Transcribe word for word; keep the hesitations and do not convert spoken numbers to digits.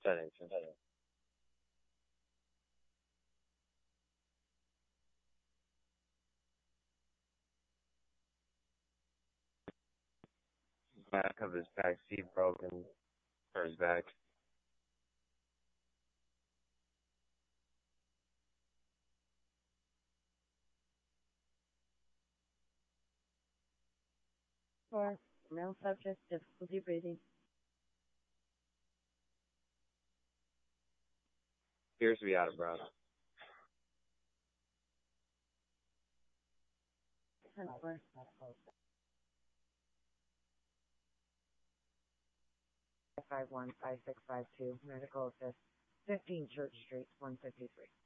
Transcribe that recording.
Settings. Settings. Back of his back seat broken for his back. Four, male subject, difficulty breathing. Appears to be out of breath. ten four. five one five six five two, medical assist, fifteen Church Street, one fifty-three.